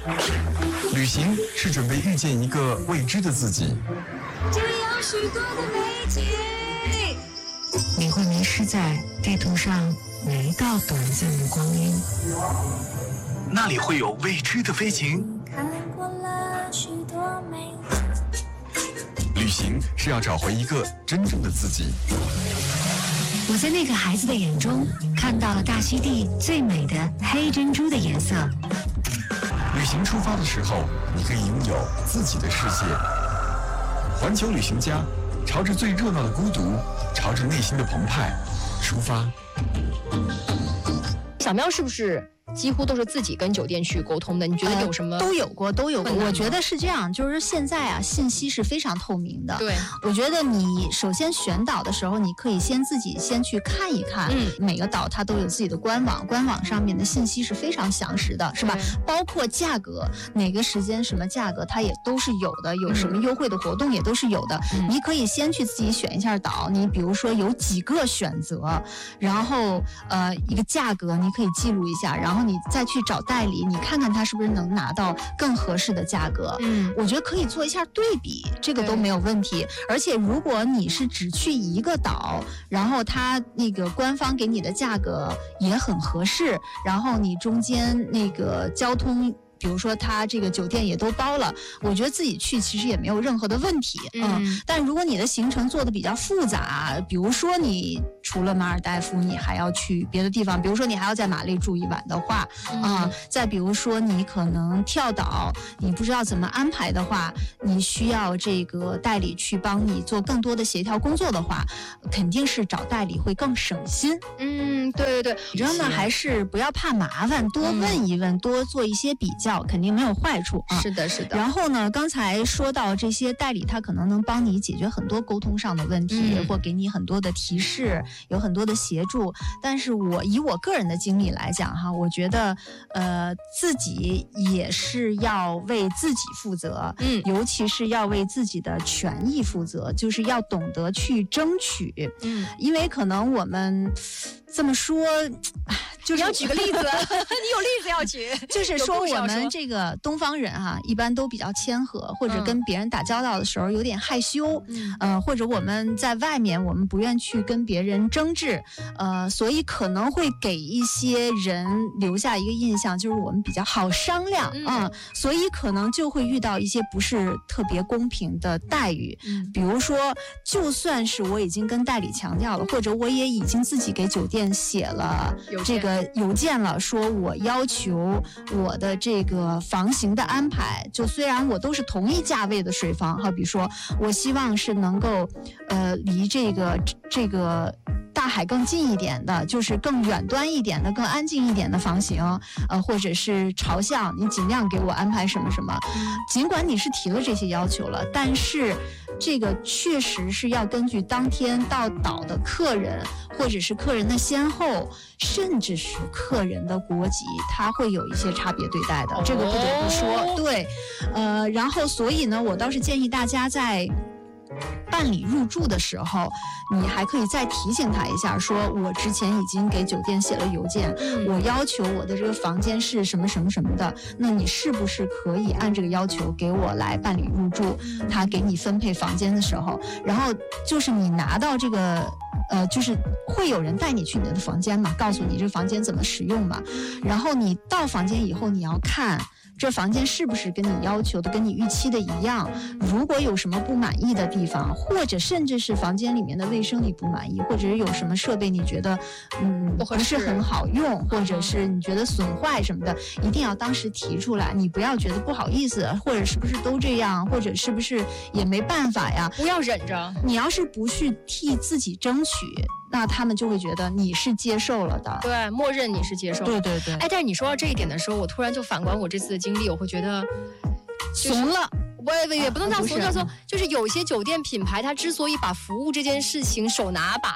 旅行是准备遇见一个未知的自己， 这有许多的美景， 你会迷失在地图上每一道短暂的光阴， 那里会有未知的飞行。 看过了许多美景。 旅行是要找回一个真正的自己。 我在那个孩子的眼中看到了大溪地最美的黑珍珠的颜色。 旅行出发的时候，你可以拥有自己的世界。环球旅行家，朝着最热闹的孤独，朝着内心的澎湃出发。 小喵是不是几乎都是自己跟酒店去沟通的？你觉得有什么？ 都有过。我觉得是这样，就是现在啊，信息是非常透明的。 对， 我觉得你首先选岛的时候，你可以自己去看一看，每个岛它都有自己的官网，官网上面的信息是非常详实的，是吧？包括价格，哪个时间什么价格，它也都是有的，有什么优惠的活动也都是有的。你可以先去自己选一下岛，你比如说有几个选择，然后一个价格你可以记录一下，然后你再去找代理，你看看他是不是能拿到更合适的价格。我觉得可以做一下对比，这个都没有问题。而且如果你是只去一个岛，然后他那个官方给你的价格也很合适，然后你中间那个交通，比如说他这个酒店也都包了，我觉得自己去其实也没有任何的问题。但如果你的行程做的比较复杂，比如说你除了马尔代夫你还要去别的地方，比如说你还要在马累住一晚的话，再比如说你可能跳岛，你不知道怎么安排的话，你需要这个代理去帮你做更多的协调工作的话，肯定是找代理会更省心。 对， 你知道呢，还是不要怕麻烦，多问一问，多做一些比较，肯定没有坏处啊。 是的。 然后呢，刚才说到这些代理，他可能能帮你解决很多沟通上的问题，或给你很多的提示，有很多的协助。但是以我个人的经历来讲哈，我觉得自己也是要为自己负责，尤其是要为自己的权益负责，就是要懂得去争取。因为可能我们这么说，就是你要举个例子，你有例子要举， 就是说我们这个东方人哈，一般都比较谦和，或者跟别人打交道的时候有点害羞，或者我们在外面我们不愿去跟别人争执，所以可能会给一些人留下一个印象，就是我们比较好商量所以可能就会遇到一些不是特别公平的待遇。比如说，就算是我已经跟代理强调了，或者我也已经自己给酒店写了这个邮件了，说我要求我的这个房型的安排，就虽然我都是同一价位的水房，好比说我希望是能够离这个大海更近一点的，就是更远端一点的，更安静一点的房型，或者是朝向，你尽量给我安排什么什么。尽管你是提了这些要求了，但是这个确实是要根据当天到岛的客人，或者是客人的先后，甚至是客人的国籍，他会有一些差别对待的，这个不得不说。对，然后所以呢，我倒是建议大家在办理入住的时候，你还可以再提醒他一下，说我之前已经给酒店写了邮件，我要求我的这个房间是什么什么什么的，那你是不是可以按这个要求给我来办理入住？他给你分配房间的时候，然后就是你拿到这个就是会有人带你去你的房间嘛，告诉你这房间怎么使用嘛，然后你到房间以后，你要看这房间是不是跟你要求的、跟你预期的一样？如果有什么不满意的地方，或者甚至是房间里面的卫生你不满意，或者是有什么设备你觉得不是很好用，或者是你觉得损坏什么的，一定要当时提出来，你不要觉得不好意思，或者是不是都这样，或者是不是也没办法呀？ 不要忍着。 你要是不去替自己争取，那他们就会觉得你是接受了的， 对，默认你是接受。 对。 但是你说到这一点的时候，我突然就反观我这次的经历，我会觉得怂了。 我也不能叫怂，叫做就是有些酒店品牌，它之所以把服务这件事情手拿把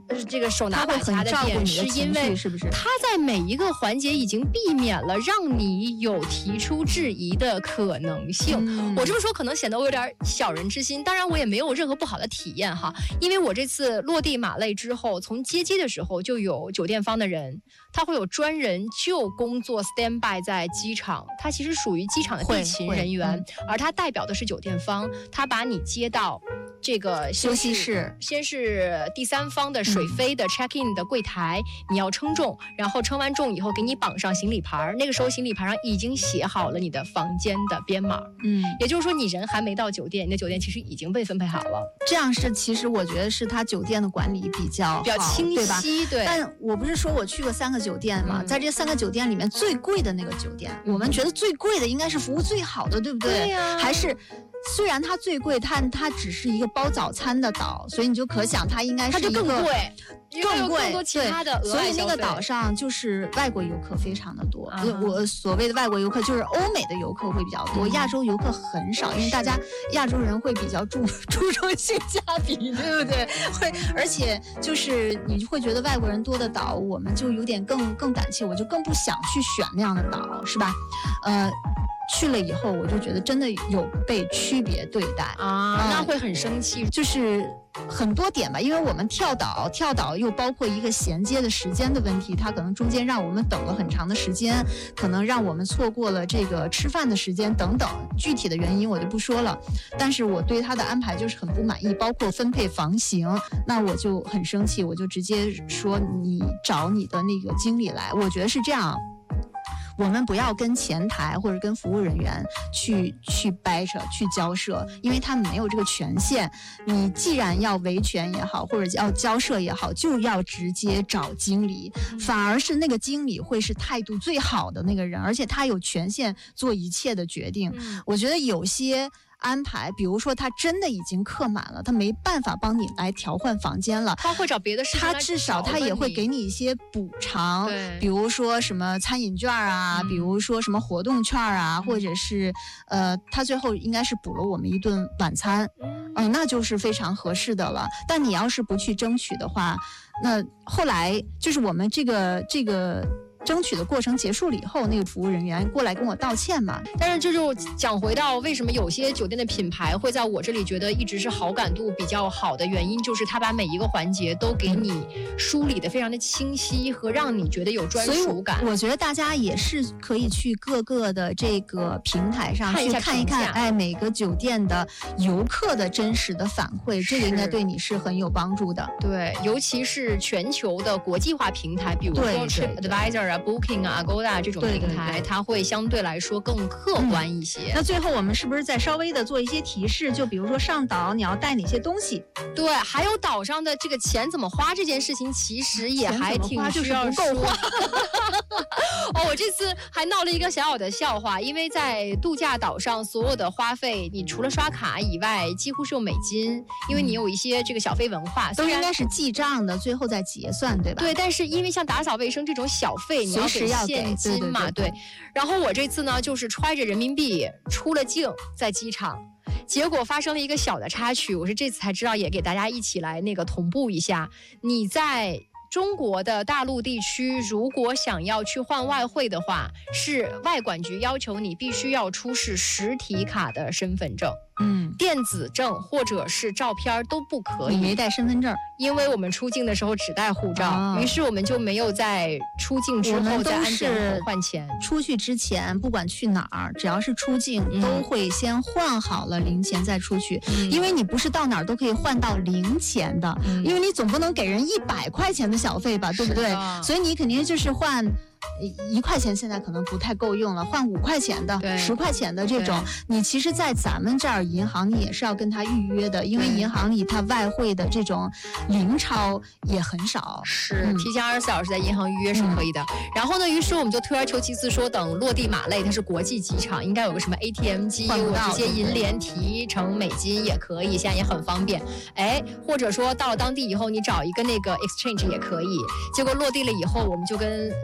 这个手拿把他会很掐的点， 照顾你是因的情绪， 为是不是？ 他在每一个环节已经避免了让你有提出质疑的可能性。我这么说可能显得我有点小人之心，当然我也没有任何不好的体验哈，因为我这次落地马累之后，从接机的时候就有酒店方的人，他会有专人就工作 stand by 在机场，他其实属于机场的地勤人员，而他代表的是酒店方，他把你接到这个休息室， 先是第三方的水飞的 check in 的柜台，你要称重，然后称完重以后给你绑上行李牌，那个时候行李牌上已经写好了你的房间的编码，也就是说你人还没到酒店，你的酒店其实已经被分配好了。 这样是其实我觉得是他酒店的管理比较清晰，对。 但我不是说我去过3个酒店嘛，在这3个酒店里面最贵的那个酒店，我们觉得最贵的应该是服务最好的，对不对？ 对呀。 还是虽然它最贵，但它只是一个包早餐的岛，所以你就可想它应该是一个它就更贵， 更贵， 更多其他的额所外消费。 以那个岛上就是外国游客非常的多。我所谓的外国游客就是欧美的游客会比较多，亚洲游客很少，因为大家亚洲人会比较注重性价比，对不对？会，而且就是你会觉得外国人多的岛，我们就有点更胆怯，我就更不想去选那样的岛，是吧？去了以后，我就觉得真的有被区别对待啊，那会很生气。 就是很多点吧，因为我们跳岛又包括一个衔接的时间的问题，它可能中间让我们等了很长的时间，可能让我们错过了这个吃饭的时间等等，具体的原因我就不说了。但是我对他的安排就是很不满意，包括分配房型，那我就很生气，我就直接说你找你的那个经理来。我觉得是这样。我们不要跟前台或者跟服务人员去掰扯、去交涉，因为他们没有这个权限。你既然要维权也好，或者要交涉也好，就要直接找经理，反而是那个经理会是态度最好的那个人，而且他有权限做一切的决定。我觉得有些安排，比如说他真的已经客满了，他没办法帮你来调换房间了， 他会找别的事情来找， 他至少他也会给你一些补偿，比如说什么餐饮券啊，比如说什么活动券啊，或者是他最后应该是补了我们一顿晚餐，那就是非常合适的了。但你要是不去争取的话，那后来就是我们这个争取的过程结束了以后，那个服务人员过来跟我道歉嘛。 但是这就讲回到为什么有些酒店的品牌会在我这里觉得一直是好感度比较好的原因，就是他把每一个环节都给你梳理的非常的清晰和让你觉得有专属感。 所以我觉得大家也是可以去各个的这个平台上去看一看，每个酒店的游客的真实的反馈，这个应该对你是很有帮助的。 对，尤其是全球的国际化平台，比如说 TripAdvisor 啊、Booking 啊、Agoda 这种平台，它会相对来说更客观一些。 那最后我们是不是再稍微的做一些提示？就比如说上岛你要带哪些东西？ 对，还有岛上的这个钱怎么花这件事情，其实也还挺需要说。不够花。 我这次还闹了一个小小的笑话，因为在度假岛上所有的花费，你除了刷卡以外，几乎是用美金，因为你有一些这个小费文化， 都应该是记账的，最后再结算，对吧？ 对，但是因为像打扫卫生这种小费，你随时要给现金嘛，对。然后我这次呢，就是揣着人民币出了境，在机场。结果发生了一个小的插曲，我是这次才知道，也给大家一起来那个同步一下。你在中国的大陆地区，如果想要去换外汇的话，是外管局要求你必须要出示实体卡的身份证，电子证或者是照片都不可以。 你没带身份证， 因为我们出境的时候只带护照，于是我们就没有在出境之后在安检口换钱。 出去之前不管去哪儿，只要是出境，都会先换好了零钱再出去，因为你不是到哪儿都可以换到零钱的，因为你总不能给人100块钱的小费吧，对不对？所以你肯定就是换1块钱，现在可能不太够用了，换5块钱的、10块钱的这种。你其实在咱们这儿银行你也是要跟他预约的，因为银行里它外汇的这种零钞也很少， 是提前24小时在银行预约是可以的。然后呢，于是我们就退而求其次说，等落地马累，它是国际机场，应该有个什么 ATM 机，我直接银联提成美金也可以，现在也很方便。或者说到了当地以后，你找一个那个 exchange 也可以。结果落地了以后，我们就跟接我们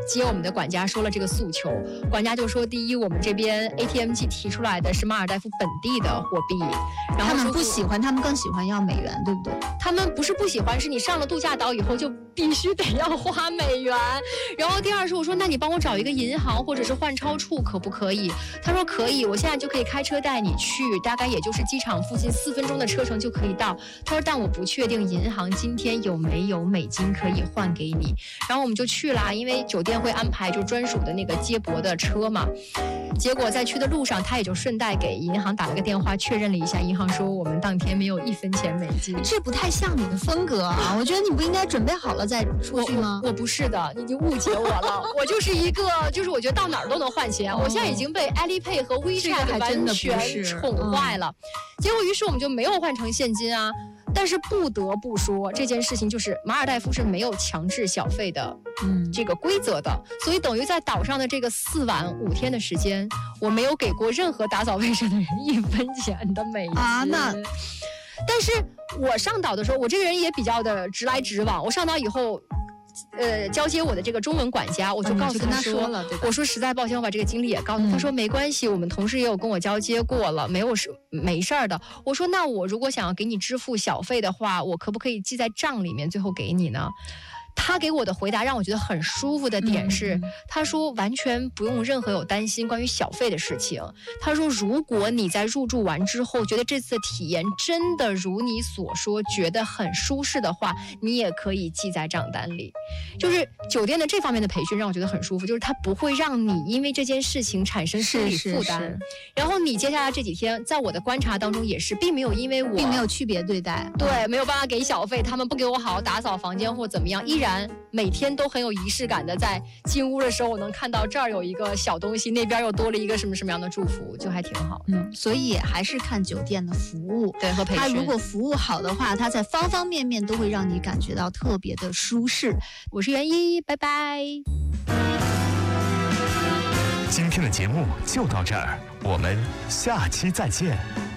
们的管家说了这个诉求，管家就说，第一，我们这边 ATM 机提出来的是马尔代夫本地的货币，然后他们不喜欢，他们更喜欢要美元，对不对？ 他们不是不喜欢，是你上了度假岛以后就必须得要花美元。然后第二是我说，那你帮我找一个银行或者是换钞处可不可以？他说可以，我现在就可以开车带你去，大概也就是机场附近4分钟的车程就可以到。他说但我不确定银行今天有没有美金可以换给你。然后我们就去了，因为酒店会安排就专属的那个接驳的车嘛。结果在去的路上，他也就顺带给银行打了个电话，确认了一下，银行说我们当天没有1分钱美金。 这不太像你的风格啊！我觉得你不应该准备好了再出去吗？ 我不是的，你已经误解我了。我就是一个，就是我觉得到哪儿都能换钱。我现在已经被 Alipay 和 WeChat 完全宠坏了。结果于是我们就没有换成现金啊。但是不得不说，这件事情就是马尔代夫是没有强制小费的这个规则的，所以等于在岛上的这个4晚5天的时间，我没有给过任何打扫卫生的人1分钱的美金啊。但是我上岛的时候，我这个人也比较的直来直往。我上岛以后，交接我的这个中文管家，我就告诉他说了，我说实在抱歉，我把这个经历也告诉他。他说没关系，我们同事也有跟我交接过了，没事儿的。我说那我如果想要给你支付小费的话，我可不可以记在账里面，最后给你呢？他给我的回答让我觉得很舒服的点是，他说完全不用任何有担心关于小费的事情。他说如果你在入住完之后觉得这次的体验真的如你所说觉得很舒适的话，你也可以记在账单里。就是酒店的这方面的培训让我觉得很舒服，就是他不会让你因为这件事情产生心理负担。然后你接下来这几天在我的观察当中也是并没有因为我并没有区别对待， 对，没有办法给小费，他们不给我好好打扫房间或怎么样，依然每天都很有仪式感的，在进屋的时候我能看到这儿有一个小东西，那边又多了一个什么什么样的祝福，就还挺好。 所以还是看酒店的服务， 对，和培训。 他如果服务好的话，他在方方面面都会让你感觉到特别的舒适。 我是袁一，拜拜。 今天的节目就到这儿，我们下期再见。